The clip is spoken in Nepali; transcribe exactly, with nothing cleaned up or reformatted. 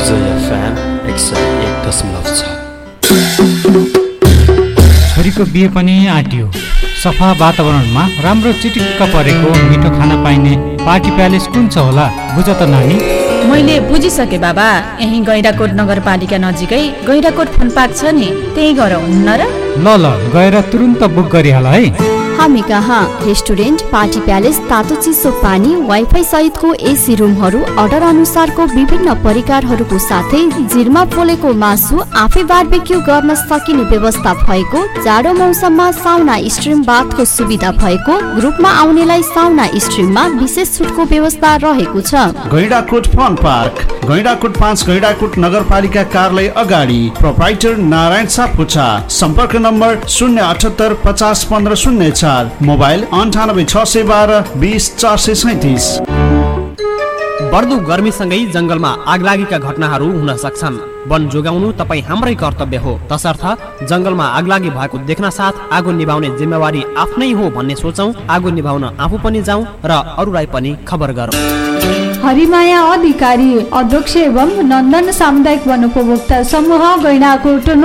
विजय एफएम एक सय एक दशमलव छ। छोरीको बिहे पनि आँटियो। सफा वातावरणमा राम्रो चिटिक्क परेको मिठो खाना पाइने पार्टी प्यालेस कुन छ होला बुझ त नानी। मैले बुझिसके बाबा, यही गैंडाकोट नगरपालिका नजिकै गैंडाकोट फन पार्क छ नि, त्यही गर हुन्न र? ल ल गएर तुरुन्त बुक गरिहाल है। हामी कहाँ रेस्टुरेन्ट, पार्टी प्यालेस, तातो चिसो पानी, वाइफाई सहितको एसी रुमहरू, अर्डर अनुसारको विभिन्न परिकारहरूको साथै जिरमा पोलेको मासु, आफै बारबेक्यू गर्न सकिने व्यवस्था भएको, जाडो मौसममा साउना स्ट्रिम बाथको सुविधा भएको, ग्रुपमा आउनेलाई साउना स्ट्रिममा विशेष छुटको व्यवस्था रहेको छ। गैंडाकोट फन पार्क, गैंडाकोट पाँच, गैंडाकोट नगरपालिका कार्यालय अगाडि, प्रोप्राइटर नारायण सापकोटा। सम्पर्क नम्बर शून्य अठहत्तर पचास पन्ध्र शून्य चार, मोबाइल अन्ठानब्बे छ सय बाह्र बिस चार सय सैतिस। बढ्दो गर्मीसँगै जंगलमा आगलागीका घटनाहरू हुन सक्छन्। वन जोगाउनु तपाईँ हाम्रै कर्तव्य हो। तसर्थ जंगलमा आगलागी भएको देख्न साथ आगो निभाउने जिम्मेवारी आफ्नै हो भन्ने सोचौं। आगो निभाउन आफू पनि जाउँ र अरूलाई पनि खबर गरौँ। हरिमाया अधिकारी, अध्यक्ष एवं नन्दन सामुदायिक वन उपभोक्ता समूह, गैंडाकोट